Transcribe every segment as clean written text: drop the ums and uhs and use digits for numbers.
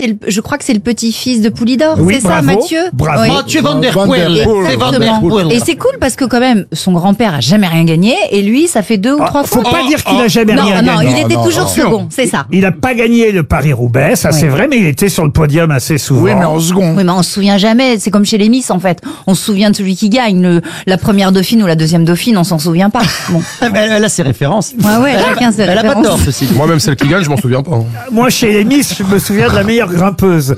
Je crois que c'est le petit-fils de Poulidor, Oui, c'est bravo, ça, Mathieu? bravo. Oui. Mathieu Van Der Van der Poel. Poel. C'est Van der Exactement. Poel. Et c'est cool parce que quand même, son grand-père a jamais rien gagné et lui, ça fait 2 ou 3 Faut fois. pas dire qu'il a jamais Non, rien non, gagné. il était non, toujours non. second, c'est ça. Il n'a pas gagné le Paris-Roubaix, ça c'est vrai, mais il était sur le podium assez souvent. Oui, mais en second. Oui, mais on se souvient jamais. C'est comme chez les Miss, en fait. On se souvient de celui qui gagne. La première dauphine ou la deuxième dauphine, on s'en souvient pas. Bon. Elle a ses références. Ouais, chacun ses Elle a pas références. tort, ceci dit. Moi, même celle qui gagne, je m'en souviens pas. Moi, chez les Miss, je me souviens de la meilleure grimpeuse.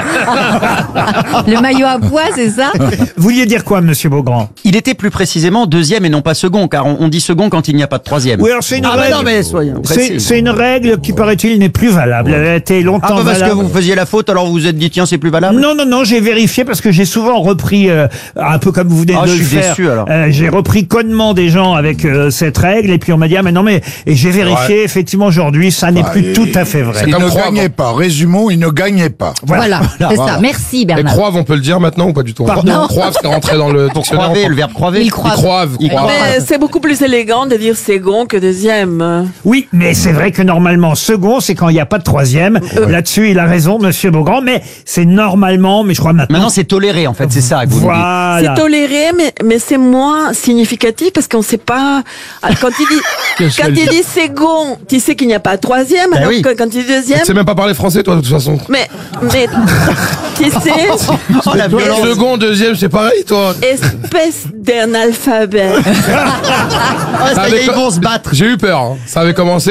Le maillot à pois, c'est ça? Vous vouliez dire quoi, monsieur Beaugrand? Il était plus précisément deuxième et non pas second, car on dit second quand il n'y a pas de troisième. Oui, alors c'est une Ah bah règle. non, mais soyons précis. C'est une règle qui, paraît-il, n'est plus valable. Elle a été longtemps Ah bah parce que valable. vous faisiez la faute, alors vous vous êtes dit tiens c'est plus valable. Non, j'ai vérifié parce que j'ai souvent repris, un peu comme vous venez Ah, de je le suis faire. déçu, alors. J'ai repris connement des gens avec cette règle et puis on m'a dit ah mais non mais et j'ai vérifié effectivement aujourd'hui ça n'est plus tout à fait vrai. C'est Il comme ne Croix, gagnait pas. Résumons, il ne gagnait pas. Voilà, c'est ça. Merci, Et Bernard. croave, on peut le dire maintenant ou pas du tout? Pardon. Croave, c'est rentré dans le dictionnaire. Croiver, le verbe croiver. Il croit. Croave. Mais c'est beaucoup plus élégant de dire second que deuxième. Oui, mais c'est vrai que normalement second c'est quand il n'y a pas de troisième. Là-dessus il a raison monsieur Beaugrand, mais c'est normalement, mais je crois maintenant. Maintenant c'est toléré en fait, c'est ça que vous nous dites. Voilà. C'est toléré, mais c'est moins significatif parce qu'on ne sait pas. Quand il dit second, tu sais qu'il n'y a pas de troisième. Ben Alors oui. que quand il dit deuxième, Tu sais même pas parler français, toi, de toute façon. mais tu sais, Oh la violence. Second, deuxième, c'est pareil, toi. espèce d'analphabète. Ah, ça y est, ils vont se battre. J'ai eu peur. Hein. Ça avait commencé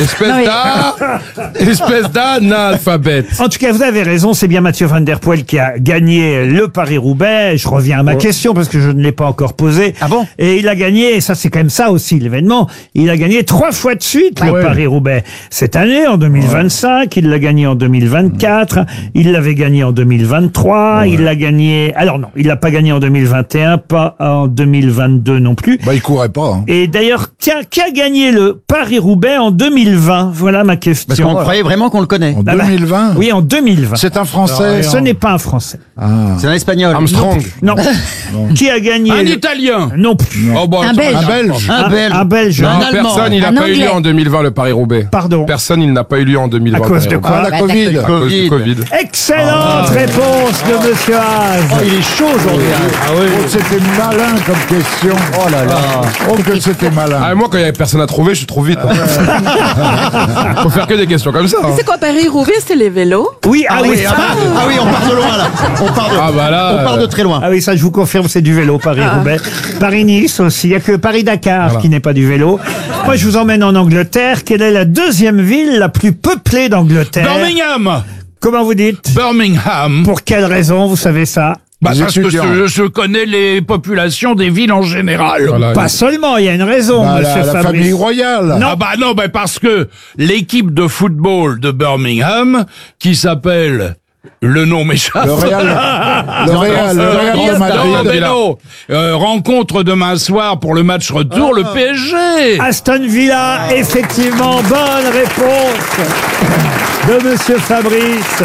espèce d'analphabète. En tout cas, vous avez raison, c'est bien Mathieu Van Der Poel qui a gagné le Paris-Roubaix. Je reviens à ma question parce que je ne l'ai pas encore posée. Ah bon? Et il a gagné, et ça c'est quand même ça aussi l'événement, il a gagné 3 fois de suite le Paris-Roubaix. Cette année, en 2025, il l'a gagné en 2024, il l'avait gagné en 2023, il l'a gagné... Alors non, il l'a pas gagné en 2021, pas en 2022 non plus. Bah, il courait pas. Hein. Et d'ailleurs, tiens, qui a gagné le Paris-Roubaix en 2020? Voilà ma question. Parce qu'on croyait vraiment qu'on le connaît. En Ah bah, 2020. Oui, en 2020. C'est un Français. Ce n'est pas un Français. C'est un espagnol. Armstrong. Non. Qui a gagné Un le- Italien. Non plus. Oh, bon, Un Belge. Un Belge. Un Belge. Un Belge. Non, Un Allemand. personne, il n'a Un pas eu lieu Anglais. en 2020, le Paris-Roubaix. Pardon. Personne, il n'a pas eu lieu en 2020. À cause de le quoi Ah, la Bah, Covid. Paris-Roubaix. À cause du Covid. Excellente réponse de Monsieur Haas. Oh, il est chaud aujourd'hui. Oh, c'était malin comme question. Oh là là. Oh, que c'était malin. Ah, moi, quand il y avait personne à trouver, je suis trop vite. Faut faire que des questions comme ça. Hein. C'est quoi Paris-Roubaix? C'est les vélos. Oui, ah, oui. Ah oui, on part de loin là. On part de très loin. Ah oui, ça je vous confirme, c'est du vélo, Paris-Roubaix. Paris-Nice aussi, il n'y a que Paris-Dakar qui n'est pas du vélo. Moi je vous emmène en Angleterre. Quelle est la deuxième ville la plus peuplée d'Angleterre? Birmingham. Comment vous dites? Birmingham. Pour quelle raison vous savez ça? Bah, Les parce que étudiants. je connais les populations des villes en général. Voilà. Pas seulement, il y a une raison, Bah, monsieur la Fabrice. famille royale. Non. Ah bah non, bah parce que l'équipe de football de Birmingham, qui s'appelle... Le nom m'échappe. Le Real de Non, Madrid. mais non. Rencontre demain soir pour le match retour, le PSG. Aston Villa, effectivement, bonne réponse de monsieur Fabrice.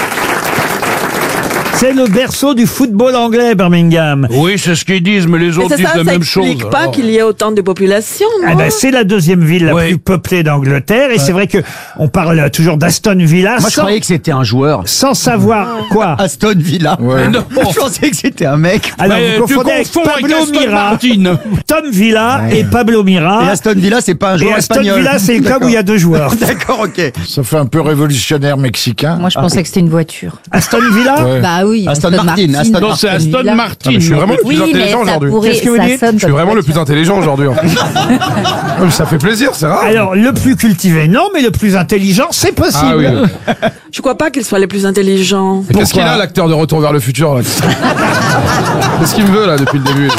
C'est le berceau du football anglais, Birmingham. Oui, c'est ce qu'ils disent, mais les Mais autres c'est disent ça, la ça même chose. explique pas alors. qu'il y ait autant de population. Eh ben, c'est la deuxième ville la Oui. plus peuplée d'Angleterre. Et c'est vrai que on parle toujours d'Aston Villa Moi je croyais que c'était un joueur. sans savoir quoi. Aston Villa. Ouais. Non, je pensais que c'était un mec. Alors, Mais vous tu confondez avec confonds avec Pablo Aston Mira. Martin. Tom Villa et Pablo Et Mira. Aston Villa, c'est pas un Et joueur Aston espagnol. Villa, c'est le club où il y a 2 joueurs. D'accord, ok. Ça fait un peu révolutionnaire mexicain. Moi, je pensais que c'était une voiture. Aston Villa? Ouais. Bah oui. Aston Martin, Aston Non, c'est Aston Villa. Martin. Ah, mais je suis vraiment le plus Oui, mais intelligent ça aujourd'hui. pourrait, Qu'est-ce que vous ça dites sonne Je suis comme vraiment le voiture. plus intelligent aujourd'hui. Ah, mais ça fait plaisir, c'est rare. Alors, le plus cultivé, non, mais le plus intelligent, c'est possible. Ah oui. Je crois pas qu'ils soient les plus intelligents. Et qu'est-ce qu'il Pourquoi a, l'acteur de Retour vers le futur là Qu'est-ce qu'il me veut là depuis le début?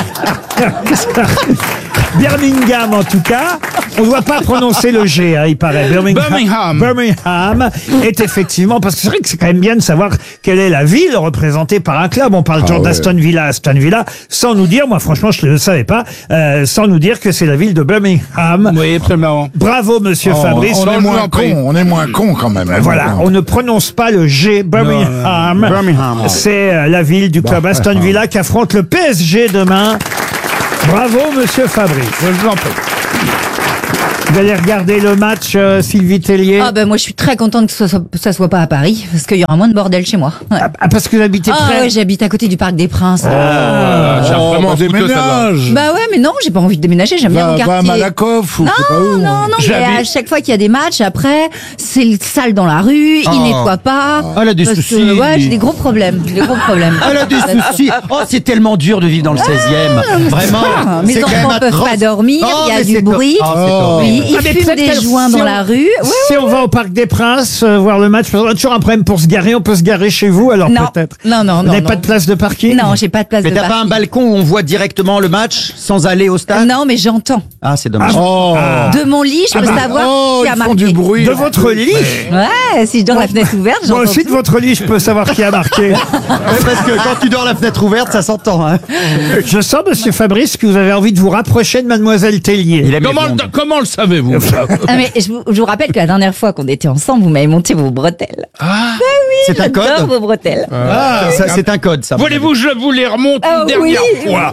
Birmingham, en tout cas. On ne doit pas prononcer le G, hein, il paraît. Birmingham est effectivement, parce que c'est vrai que c'est quand même bien de savoir quelle est la ville représentée par un club. On parle toujours d'Aston Villa, sans nous dire, moi franchement je ne le savais pas, sans nous dire que c'est la ville de Birmingham. Oui, très marrant. Bravo monsieur Fabrice. On est moins con, on est moins con quand même. hein. Voilà, on ne prononce pas le G. Birmingham. C'est la ville du club Aston Villa qui affronte le PSG demain. Bravo monsieur Fabrice. Je vous en prie. Vous allez regarder le match, Sylvie Tellier? Ah ben moi je suis très contente que ça soit pas à Paris, parce qu'il y aura moins de bordel chez moi. Ouais. Ah, parce que vous habitez Ah près. ouais, j'habite à côté du Parc des Princes. J'ai vraiment un fouteux, celle-là. déménage. Bah ouais, mais non, j'ai pas envie de déménager, j'aime bien mon Va à quartier. Malakoff ou Non, je sais pas où. non, mais à chaque fois qu'il y a des matchs, après, c'est le sale dans la rue, ils nettoient pas. Elle a des parce que, soucis. ouais, j'ai des gros problèmes. Elle a des soucis. Oh, c'est tellement dur de vivre dans le 16e. Vraiment. Mes C'est quand enfants même peuvent atroce. pas dormir, Oh, il y a mais du c'est bruit. oh, c'est horrible. Oui, Ah, mais ils fument peut-être des que joints si dans on- la rue. Si on va au Parc des Princes voir le match, on a toujours un problème pour se garer. On peut se garer chez vous, alors Non, peut-être. non, Vous n'avez pas de place de parking? Non, j'ai pas de place Mais de t'as pas un parking. balcon où on voit directement le match sans aller au stade? Non, mais j'entends. Ah, c'est dommage. Oh, De mon lit, je peux savoir oh, qui a ils font marqué. du bruit. De votre lit? Ouais, si je dors la fenêtre ouverte, Moi j'entends aussi, de tout. votre lit, je peux savoir qui a marqué. Ouais, parce que quand tu dors la fenêtre ouverte, ça s'entend. Hein. Je sens, monsieur Fabrice, que vous avez envie de vous rapprocher de mademoiselle Tellier. Il aime les blondes. Comment le savez-vous? Ah, mais je vous rappelle que la dernière fois qu'on était ensemble, vous m'avez monté vos bretelles. C'est un J'adore code? vos bretelles. Ça, c'est un code, ça. Voulez-vous que je vous les remonte Ah, une dernière oui. fois?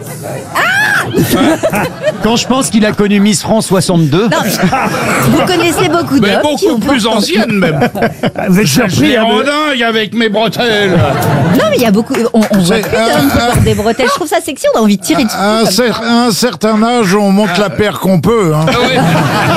Quand je pense qu'il a connu Miss France 62. Non, mais vous connaissez beaucoup Mais d'hommes qui beaucoup ont plus porté- ancienne même. Vous êtes Je surpris, les hein, rends dingue avec mes bretelles. Non, mais il y a beaucoup. On voit C'est- plus d'hommes qui portent des bretelles. Je trouve ça sexy. On a envie de tirer dessus. À un certain âge, on monte la paire qu'on peut. Hein. Ah ouais.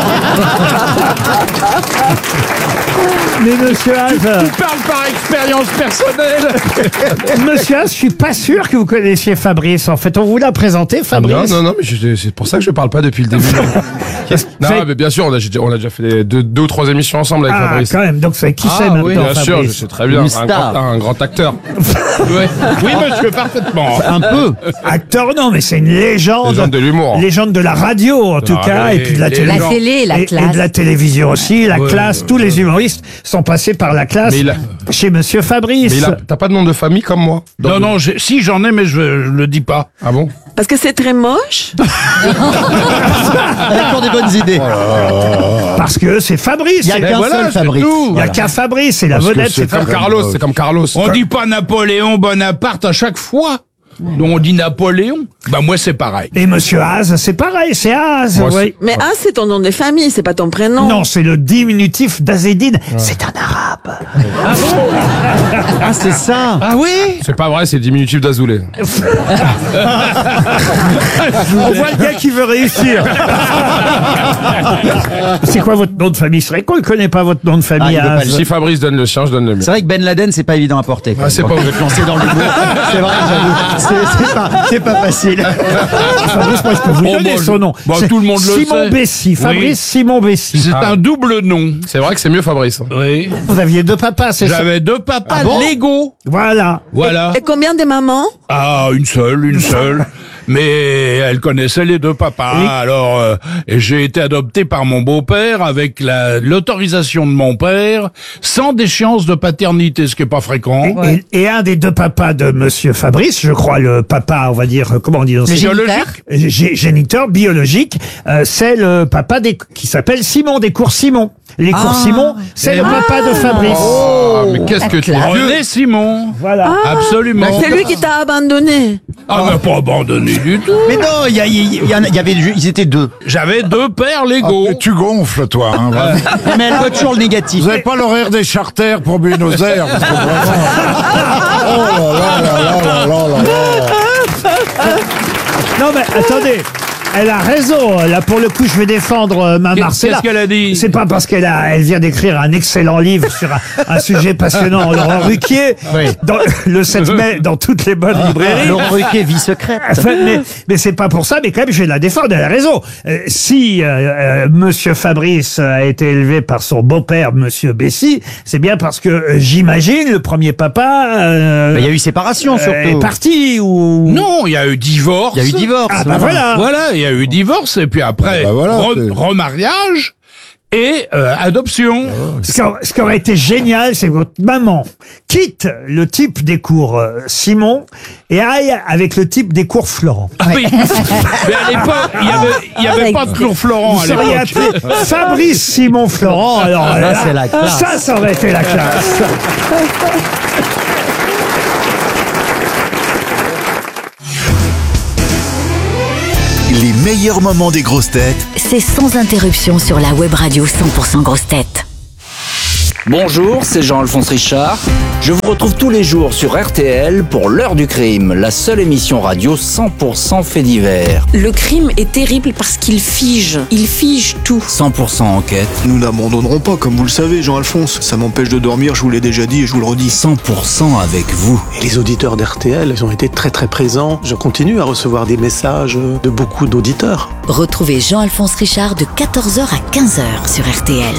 Mais monsieur Haas, Je parle par expérience personnelle. monsieur Haas, je suis pas sûr que vous connaissiez Fabrice. En fait, on vous l'a présenté, Non, Fabrice. non, mais c'est pour ça que je parle pas depuis le début. Non, Fait- mais bien sûr, on a déjà fait deux ou trois émissions ensemble avec Ah, Fabrice. quand même. Donc, c'est qui c'est Ah maintenant, oui, bien sûr, je Fabrice? sais très bien. Une Un star. grand acteur. Oui, monsieur, parfaitement. Un peu. Acteur, non, mais c'est une légende. Légende de l'humour. Légende de la radio, en tout Ah, cas, mais et puis de la les télé. La gens- télé, la et classe. de la télévision aussi, la Ouais, classe. Tous les humoristes sont passés par la classe Mais il a- chez monsieur Fabrice. Mais t'as pas de nom de famille comme moi? Non, si j'en ai, mais je le dis pas. Ah bon? Parce que c'est très moche. Elle a toujours des bonnes idées. Parce que c'est Fabrice. Il n'y a c'est- qu'un voilà, seul c'est Fabrice. tout. Il n'y a qu'un Fabrice, c'est la Parce que vedette. c'est comme Carlos, c'est comme Carlos. On dit pas Napoléon Bonaparte à chaque fois. Donc on dit Napoléon. Bah moi c'est pareil. Et monsieur Haas, c'est pareil, c'est Haas. Moi, oui. Mais ah, c'est ton nom de famille, c'est pas ton prénom. Non, c'est le diminutif d'Azedine. C'est un arabe. Ah, c'est ça. Ah oui. C'est pas vrai, c'est le diminutif d'Azoulay. On voit le gars qui veut réussir. C'est quoi votre nom de famille? C'est vrai qu'on ne connaît pas votre nom de famille. Ah, il veut pas Haas. Si Fabrice donne le sien, je donne le mien. C'est vrai que Ben Laden, c'est pas évident à porter. quoi. Ah, c'est Quand pas on veut te lancer dans le l'humour. C'est vrai, j'avoue. C'est pas facile. Fabrice, moi, je peux vous Oh, donner bon, son nom. bon, C'est tout le monde le Simon sait. Bessy. Fabrice Oui. Simon Bessy. C'est un double nom. C'est vrai que c'est mieux Fabrice. Oui. Vous aviez deux papas, c'est ça? J'avais deux papas bon légaux. Voilà. Voilà. Et combien de mamans? Ah, une seule. Mais elle connaissait les deux papas. Oui. Alors, j'ai été adopté par mon beau-père avec l'autorisation de mon père, sans déchéance de paternité, ce qui est pas fréquent. Et un des deux papas de monsieur Fabrice, je crois le papa, on va dire, comment on dit dans ce géniteur. géniteur biologique, c'est le papa qui s'appelle Simon, des cours Simon. Les cours Simon, c'est le papa de Fabrice. Ah, mais qu'est-ce que tu es vieux. René Simon. Voilà. Absolument. C'est lui qui t'a abandonné. Ah, mais pas abandonné du tout. Mais non, il y avait, ils étaient deux. J'avais deux pères légaux. Ah, tu gonfles, toi. Hein, vraiment. Mais elle voit toujours le négatif. Vous n'avez pas l'horaire des charters pour Buenos Aires parce que vraiment... Oh là là là là là là là. Non mais attendez. Elle a raison. Là, pour le coup, je vais défendre ma Marcella. Qu'est-ce qu'elle a dit? C'est pas parce elle vient d'écrire un excellent livre sur un sujet passionnant, Laurent Ruquier, le 7 mai, dans toutes les bonnes librairies. Laurent Ruquier, vie secrète. Mais c'est pas pour ça, mais quand même, je vais la défendre, elle a raison. Si monsieur Fabrice a été élevé par son beau-père, monsieur Bessy, c'est bien parce que, j'imagine, le premier papa... Il y a eu séparation, surtout. est parti, ou... Non, il y a eu divorce. Il y a eu divorce. Ah bah voilà. Voilà, il y a eu divorce et puis après bah voilà, c'est- remariage et adoption. Ce qui aurait été génial, c'est que votre maman quitte le type des cours Simon et aille avec le type des cours Florent. Ah oui. Mais à l'époque, il y avait pas de Claude Florent Vous à seriez l'époque. appelé Fabrice Simon Florent. Alors là, c'est la classe. ça aurait été la classe. Les meilleurs meilleurs moments des grosses têtes, c'est sans interruption sur la web radio 100% grosses têtes. Bonjour, c'est Jean-Alphonse Richard. Je vous retrouve tous les jours sur RTL pour l'heure du crime, la seule émission radio 100% fait divers. Le crime est terrible parce qu'il fige tout. 100% enquête. Nous n'abandonnerons pas, comme vous le savez, Jean-Alphonse. Ça m'empêche de dormir, je vous l'ai déjà dit et je vous le redis. 100% avec vous. Et les auditeurs d'RTL, ils ont été très très présents. Je continue à recevoir des messages de beaucoup d'auditeurs. Retrouvez Jean-Alphonse Richard de 14h à 15h sur RTL.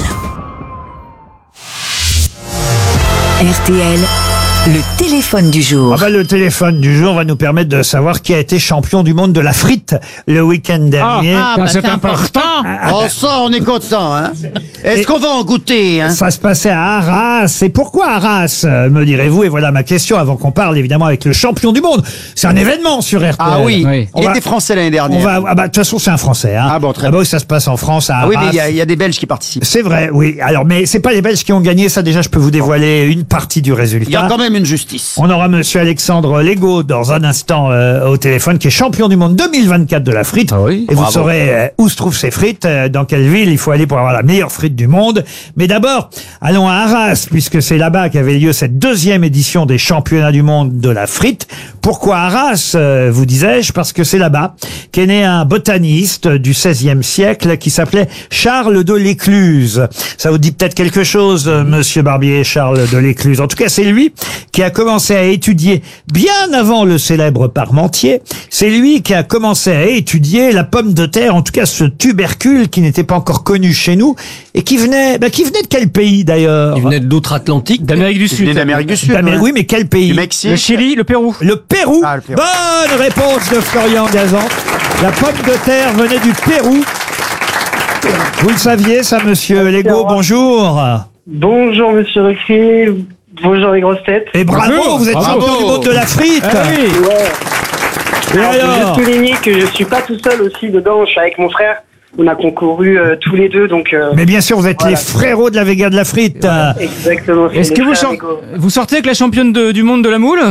RTL, le téléphone du jour. Le téléphone du jour va nous permettre de savoir qui a été champion du monde de la frite le week-end dernier. C'est important. Oh, ça, on est content, hein. Est-ce qu'on va en goûter, hein? Ça se passait à Arras. Et pourquoi Arras, me direz-vous? Et voilà ma question avant qu'on parle évidemment avec le champion du monde. C'est un événement sur RTL. Ah oui. Il était français l'année dernière. De toute façon, c'est un français, hein. Ah bon, très bien. Ça se passe en France, à Arras. Ah oui, mais il y a des Belges qui participent. C'est vrai, oui. Alors, mais c'est pas les Belges qui ont gagné. Ça, déjà, je peux vous dévoiler une partie du résultat. Il y a quand même une justice. On aura monsieur Alexandre Legault dans un instant au téléphone, qui est champion du monde 2024 de la frite. Ah oui. Et vous saurez où se trouvent ces frites, dans quelle ville il faut aller pour avoir la meilleure frite du monde. Mais d'abord, allons à Arras, puisque c'est là-bas qu'avait lieu cette deuxième édition des championnats du monde de la frite. Pourquoi Arras, vous disais-je? Parce que c'est là-bas qu'est né un botaniste du XVIe siècle qui s'appelait Charles de l'Écluse. Ça vous dit peut-être quelque chose, monsieur Barbier, Charles de l'Écluse. En tout cas, c'est lui qui a commencé à étudier, bien avant le célèbre Parmentier, c'est lui qui a commencé à étudier la pomme de terre, en tout cas ce tubercule qui n'était pas encore connu chez nous, et qui venait de quel pays d'ailleurs? Il venait de l'outre-Atlantique. D'Amérique du Sud. Il venait d'Amérique du Sud. Oui, mais quel pays? Du Mexique. Le Chili, le Pérou. Le Pérou. Ah, le Pérou. Bonne réponse de Florian Gazan. La pomme de terre venait du Pérou. Vous le saviez ça, monsieur Legault? Bonjour. Bonjour, monsieur Ruquier. Bonjour les grosses têtes. Et bravo, vous êtes champion du monde de la frite. Ouais. Et alors, je veux souligner que je suis pas tout seul aussi dedans, je suis avec mon frère. On a concouru tous les deux, donc... mais bien sûr, vous êtes les frérots de la Vega de la frite. Exactement. Est-ce que vous sortez avec la championne du monde de la moule?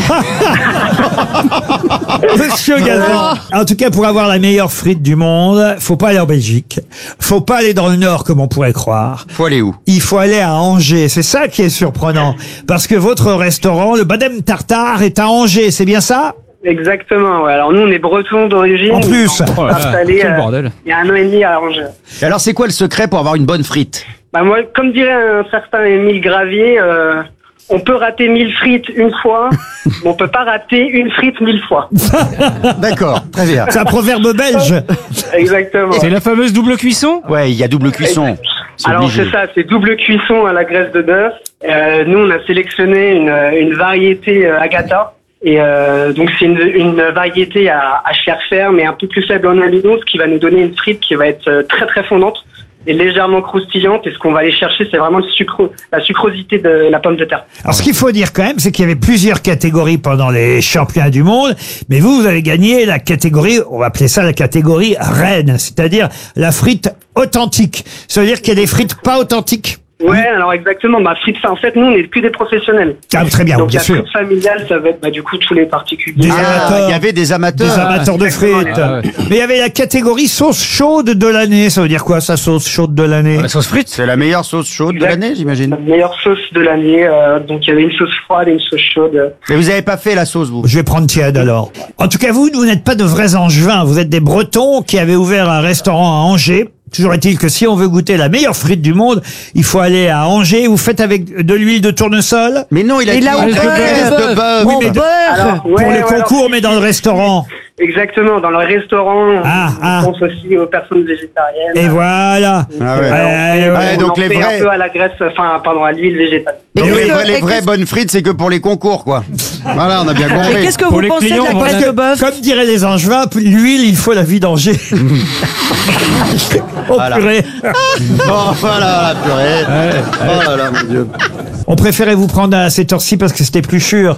Monsieur Gazan. En tout cas, pour avoir la meilleure frite du monde, faut pas aller en Belgique. Faut pas aller dans le Nord, comme on pourrait croire. Faut aller où? Il faut aller à Angers. C'est ça qui est surprenant. Parce que votre restaurant, le Badem Tartare, est à Angers. C'est bien ça? Exactement, ouais. Alors nous, on est bretons d'origine. En plus. On s'est installé il y a 1 an et demi à Angers. Et alors, c'est quoi le secret pour avoir une bonne frite? Moi, comme dirait un certain Émile Gravier, on peut rater 1000 frites une fois, mais on peut pas rater une frite 1000 fois. D'accord, très bien. C'est un proverbe belge. Exactement. C'est la fameuse double cuisson? Ouais, il y a double cuisson. Alors c'est ça, c'est double cuisson à la graisse de bœuf. Nous, on a sélectionné une variété Agatha. Et donc c'est une variété à chair ferme et un peu plus faible en amidon, ce qui va nous donner une frite qui va être très très fondante et légèrement croustillante. Et ce qu'on va aller chercher, c'est vraiment la sucrosité de la pomme de terre. Alors ce qu'il faut dire quand même, c'est qu'il y avait plusieurs catégories pendant les championnats du monde, mais vous avez gagné la catégorie, on va appeler ça la catégorie reine, c'est-à-dire la frite authentique. Ça veut dire qu'il y a des frites pas authentiques? Ouais, alors exactement. Frite, en fait, nous, on n'est que des professionnels. Ah, très bien, donc, bien sûr. Donc, la frite familiale, ça va être, du coup, tous les particuliers. Il y avait des amateurs. Des amateurs de frites. Mais il y avait la catégorie sauce chaude de l'année. Ça veut dire quoi, ça, sauce chaude de l'année? La sauce frite. C'est la meilleure sauce chaude de l'année, j'imagine. La meilleure sauce de l'année. Donc, il y avait une sauce froide et une sauce chaude. Mais vous avez pas fait la sauce, vous? Je vais prendre tiède, alors. En tout cas, vous n'êtes pas de vrais Angevins. Vous êtes des Bretons qui avaient ouvert un restaurant à Angers. Toujours est-il que si on veut goûter la meilleure frite du monde, il faut aller à Angers. Vous faites avec de l'huile de tournesol? Mais non, il a dit de bœuf. Oui, mais pour le concours, mais dans le restaurant. Exactement, dans le restaurant, on pense aussi aux personnes végétariennes. Et voilà. Donc les vrais... un peu à la graisse, à l'huile végétale. Donc les vraies bonnes frites, c'est que pour les concours, quoi. Voilà, on a bien compris. Et qu'est-ce que vous pensez de la graisse de bœuf? Comme diraient les Angevins, l'huile, il faut la vidanger. Oh purée. Oh voilà, la purée. Oh là là, mon Dieu. On préférait vous prendre à cette heure-ci parce que c'était plus sûr.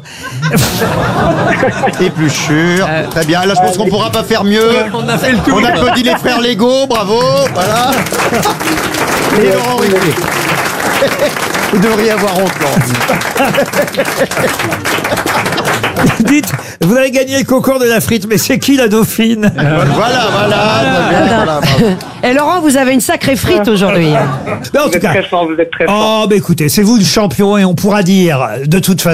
Et plus sûr. Très bien. Là, je pense qu'on pourra pas faire mieux. On a fait le tour. On applaudit les frères Legault. Bravo. Voilà. Et Laurent Ruquier. Vous devriez avoir honte, Laurent. dites, vous avez gagné le concours de la frite, mais c'est qui la dauphine? Voilà. Et Laurent, vous avez une sacrée frite aujourd'hui. Mais en tout cas, Vous êtes très fort. oh, bah écoutez, c'est vous le champion et on pourra dire, de toute façon,